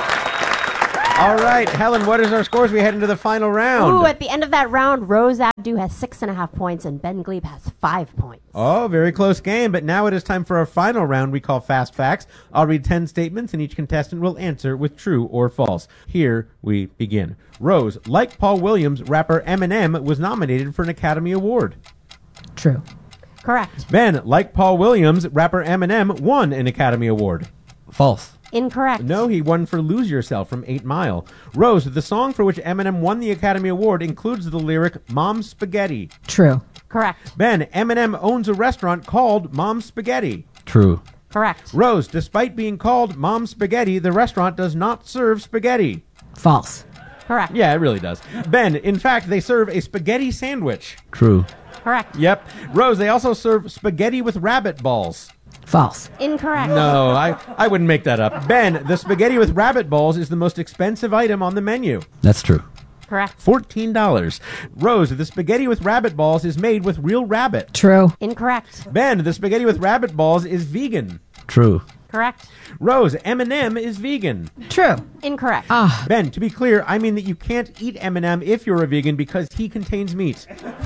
A: All right, Helen, what is our scores? We head into the final round.
C: Ooh, at the end of that round, Rose Abdu has 6.5 points and Ben Glebe has 5 points.
A: Oh, very close game. But now it is time for our final round we call Fast Facts. I'll read 10 statements and each contestant will answer with true or false. Here we begin. Rose, like Paul Williams, rapper Eminem was nominated for an Academy Award.
D: True.
C: Correct.
A: Ben, like Paul Williams, rapper Eminem won an Academy Award.
B: False.
C: Incorrect.
A: No, he won for Lose Yourself from 8 Mile. Rose, the song for which Eminem won the Academy Award includes the lyric Mom's Spaghetti.
D: True.
C: Correct.
A: Ben, Eminem owns a restaurant called Mom's Spaghetti.
B: True.
C: Correct.
A: Rose, despite being called Mom's Spaghetti, the restaurant does not serve spaghetti.
D: False.
C: Correct.
A: Yeah, it really does. Ben, in fact, they serve a spaghetti sandwich.
B: True.
C: Correct.
A: Yep. Rose, they also serve spaghetti with rabbit balls.
D: False.
C: Incorrect.
A: No, I wouldn't make that up. Ben, the spaghetti with rabbit balls is the most expensive item on the menu.
B: That's true.
C: Correct.
A: $14. Rose, the spaghetti with rabbit balls is made with real rabbit.
D: True.
C: Incorrect.
A: Ben, the spaghetti with rabbit balls is vegan.
B: True.
C: Correct.
A: Rose, M&M is vegan.
D: True.
C: Incorrect.
A: Ben, to be clear, I mean that you can't eat M&M if you're a vegan because he contains meat.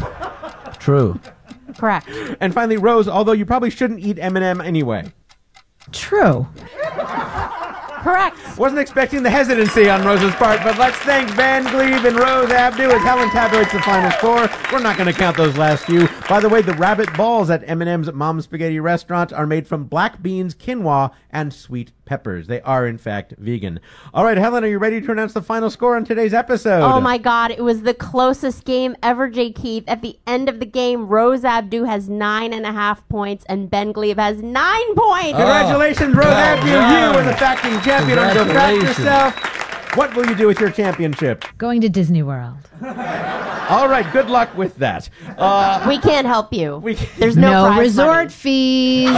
B: True.
C: Correct.
A: And finally, Rose, although you probably shouldn't eat M&M anyway.
D: True.
C: Correct.
A: Wasn't expecting the hesitancy on Rose's part, but let's thank Ben Glebe and Rose Abdu as Helen tabulates the final score. We're not going to count those last few. By the way, the rabbit balls at M&M's Mom's Spaghetti restaurant are made from black beans, quinoa, and sweet peppers. They are, in fact, vegan. All right, Helen, are you ready to announce the final score on today's episode?
C: Oh, my God. It was the closest game ever, J. Keith. At the end of the game, Rose Abdu has 9.5 points and Ben Glebe has 9 points.
A: Congratulations, Rose Abdu. You are the facting champion on Go Fact Yourself. What will you do with your championship?
D: Going to Disney World.
A: All right, good luck with that.
C: We can't help you. There's no prize
D: resort
C: money.
D: fees.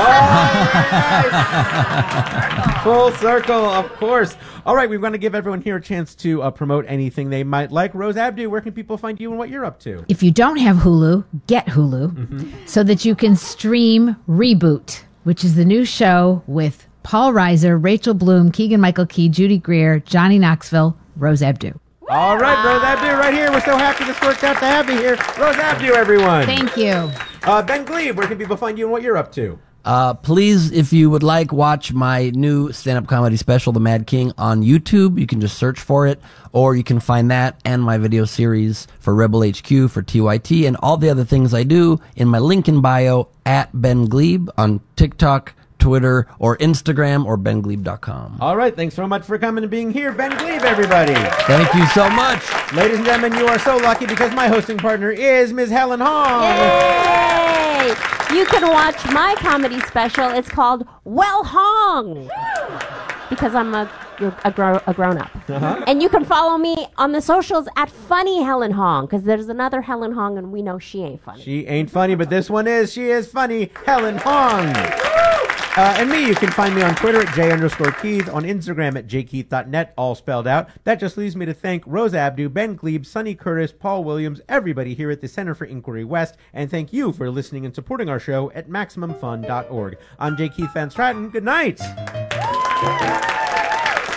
A: Full circle, of course. All right, we're going to give everyone here a chance to promote anything they might like. Rose Abdu, where can people find you and what you're up to?
D: If you don't have Hulu, get Hulu so that you can stream Reboot, which is the new show with Paul Reiser, Rachel Bloom, Keegan-Michael Key, Judy Greer, Johnny Knoxville, Rose Abdu.
A: All right, Rose Abdu right here. We're so happy this worked out to have you here. Rose Abdu, everyone.
D: Thank you.
A: Ben Glebe, where can people find you and what you're up to?
B: Please, if you would like, watch my new stand-up comedy special, The Mad King, on YouTube. You can just search for it, or you can find that and my video series for Rebel HQ, for TYT, and all the other things I do in my link in bio at Ben Glebe on TikTok, Twitter, or Instagram, or benglebe.com.
A: All right, thanks so much for coming and being here. Ben Glebe, everybody.
B: Thanks. Thank you so much.
A: Ladies and gentlemen, you are so lucky because my hosting partner is Ms. Helen Hong.
C: Yay! You can watch my comedy special. It's called Well Hong. Because I'm a grown-up. And you can follow me on the socials at Funny Helen Hong, because there's another Helen Hong, and we know she ain't funny.
A: She ain't funny, but this one is. She is funny, Helen Hong. And me, you can find me on Twitter at J_Keith, on Instagram at jkeith.net, all spelled out. That just leaves me to thank Rose Abdu, Ben Glebe, Sonny Curtis, Paul Williams, everybody here at the Center for Inquiry West, and thank you for listening and supporting our show at MaximumFun.org. I'm J. Keith Van Stratton. Good night.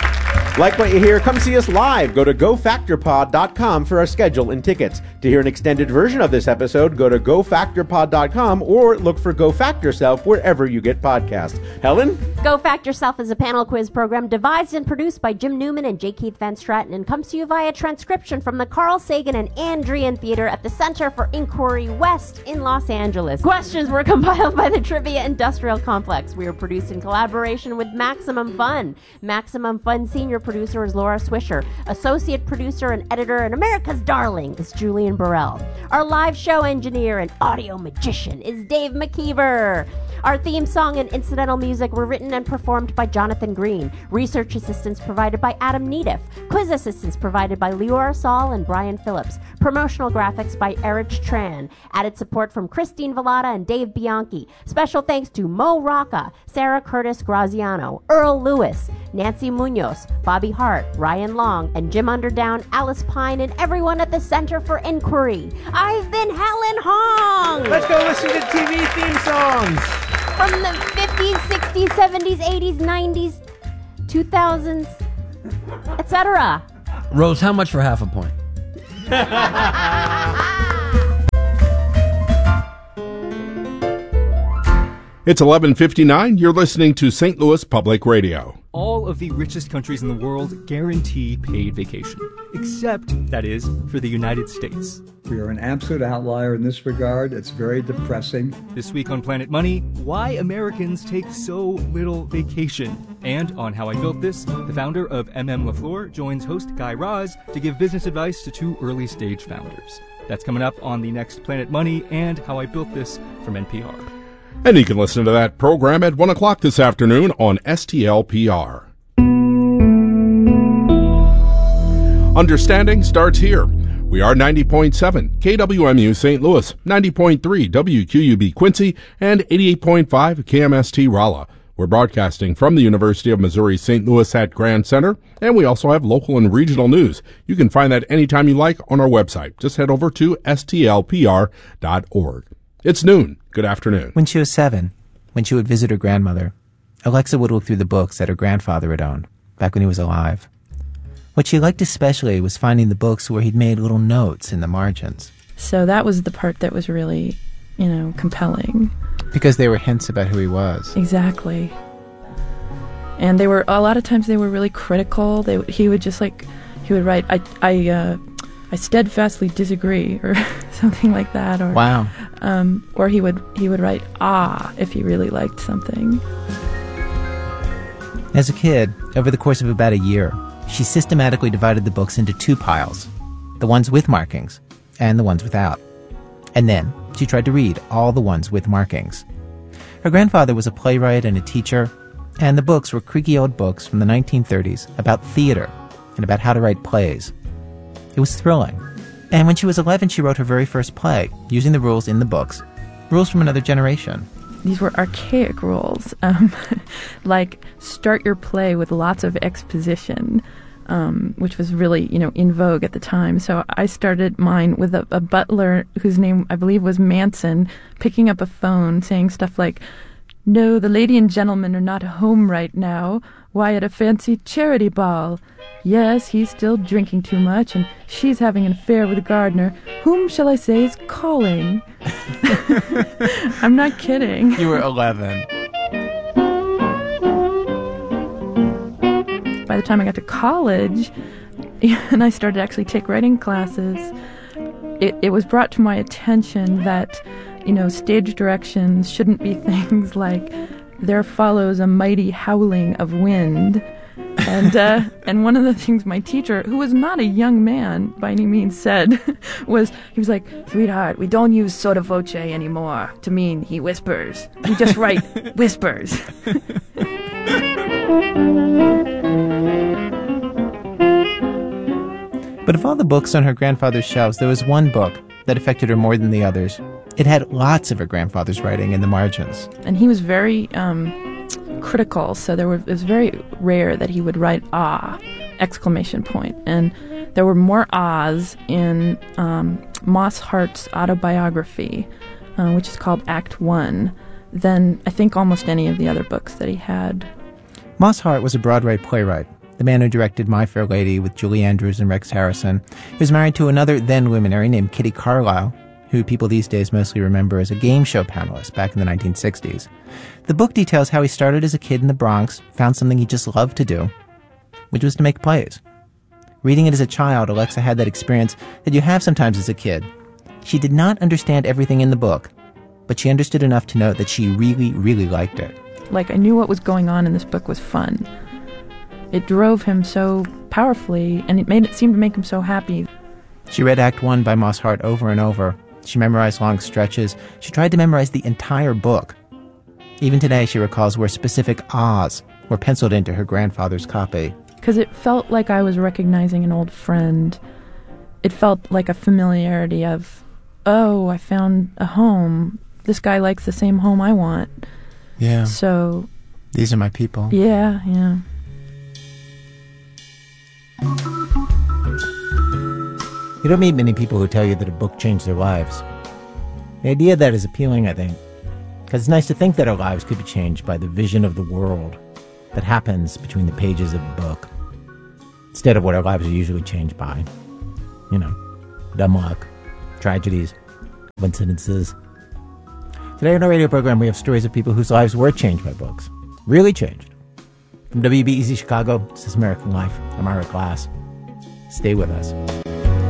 A: Like what you hear? Come see us live. Go to gofactorpod.com for our schedule and tickets. To hear an extended version of this episode, go to gofactorpod.com or look for Go Fact Yourself wherever you get podcasts. Helen?
C: Go Fact Yourself is a panel quiz program devised and produced by Jim Newman and J. Keith Van Stratton and comes to you via transcription from the Carl Sagan and Andrian Theater at the Center for Inquiry West in Los Angeles. Questions were compiled by the Trivia Industrial Complex. We are produced in collaboration with Maximum Fun. Maximum Fun senior producer is Laura Swisher. Associate producer and editor and America's darling is Julian Burrell. Our live show engineer and audio magician is Dave McKeever. Our theme song and incidental music were written and performed by Jonathan Green. Research assistance provided by Adam Neediff. Quiz assistance provided by Leora Saul and Brian Phillips. Promotional graphics by Erich Tran. Added support from Christine Vallada and Dave Bianchi. Special thanks to Mo Rocca, Sarah Curtis Graziano, Earl Lewis, Nancy Munoz, Bobby Hart, Ryan Long, and Jim Underdown, Alice Pine, and everyone at the Center for Inquiry. I've been Helen Hong!
A: Let's go listen to TV theme songs!
C: From the 50s, 60s, 70s, 80s, 90s, 2000s, etc.
B: Rose, how much for half a point?
H: It's 11:59. You're listening to St. Louis Public Radio.
Q: All of the richest countries in the world guarantee paid vacation, except, that is, for the United States.
R: We are an absolute outlier in this regard. It's very depressing.
Q: This week on Planet Money, why Americans take so little vacation. And on How I Built This, the founder of LaFleur joins host Guy Raz to give business advice to two early-stage founders. That's coming up on the next Planet Money and How I Built This from NPR.
H: And you can listen to that program at 1 o'clock this afternoon on STLPR. Understanding starts here. We are 90.7 KWMU St. Louis, 90.3 WQUB Quincy, and 88.5 KMST Rolla. We're broadcasting from the University of Missouri St. Louis at Grand Center, and we also have local and regional news. You can find that anytime you like on our website. Just head over to stlpr.org. It's noon. Good afternoon.
N: When she was 7, when she would visit her grandmother, Alexa would look through the books that her grandfather had owned, back when he was alive. What she liked especially was finding the books where he'd made little notes in the margins.
K: So that was the part that was really, compelling.
N: Because they were hints about who he was.
K: Exactly. And they were, a lot of times they were really critical. He would write, I steadfastly disagree, or something like that. Or,
N: wow.
K: Or he would write, if he really liked something.
N: As a kid, over the course of about a year, she systematically divided the books into two piles, the ones with markings and the ones without. And then she tried to read all the ones with markings. Her grandfather was a playwright and a teacher, and the books were creaky old books from the 1930s about theater and about how to write plays. It was thrilling. And when she was 11, she wrote her very first play, using the rules in the books, rules from another generation.
K: These were archaic rules, like start your play with lots of exposition, which was really, in vogue at the time. So I started mine with a butler whose name I believe was Manson, picking up a phone saying stuff like, "No, the lady and gentleman are not home right now. Why, at a fancy charity ball. Yes, he's still drinking too much, and she's having an affair with the gardener. Whom shall I say is calling?" I'm not kidding.
N: You were 11.
K: By the time I got to college, and I started to actually take writing classes, it was brought to my attention that, stage directions shouldn't be things like, "There follows a mighty howling of wind." And one of the things my teacher, who was not a young man by any means, said he was like, "Sweetheart, we don't use sotto voce anymore to mean he whispers. We just write whispers."
N: But of all the books on her grandfather's shelves, there was one book that affected her more than the others. It had lots of her grandfather's writing in the margins.
K: And he was very critical, so it was very rare that he would write exclamation point. And there were more ahs in Moss Hart's autobiography, which is called Act One, than I think almost any of the other books that he had.
N: Moss Hart was a Broadway playwright. the man who directed My Fair Lady with Julie Andrews and Rex Harrison. He was married to another then-luminary named Kitty Carlisle, who people these days mostly remember as a game show panelist back in the 1960s. The book details how he started as a kid in the Bronx, found something he just loved to do, which was to make plays. Reading it as a child, Alexa had that experience that you have sometimes as a kid. She did not understand everything in the book, but she understood enough to know that she really, really liked it.
K: Like, I knew what was going on in this book was fun. It drove him so powerfully, and it seemed to make him so happy.
N: She read Act 1 by Moss Hart over and over. She memorized long stretches. She tried to memorize the entire book. Even today, she recalls where specific ahs were penciled into her grandfather's copy.
K: Because it felt like I was recognizing an old friend. It felt like a familiarity of, oh, I found a home. This guy likes the same home I want.
N: Yeah.
K: So...
N: these are my people.
K: Yeah.
N: You don't meet many people who tell you that a book changed their lives. The idea of that is appealing, I think, because it's nice to think that our lives could be changed by the vision of the world that happens between the pages of a book, instead of what our lives are usually changed by. You know, dumb luck, tragedies, coincidences. Today on our radio program, we have stories of people whose lives were changed by books. Really changed. From WBEZ Chicago, this is American Life. I'm Ira Glass. Stay with us.